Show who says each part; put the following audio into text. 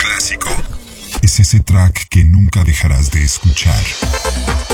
Speaker 1: clásico es ese track que nunca dejarás de escuchar.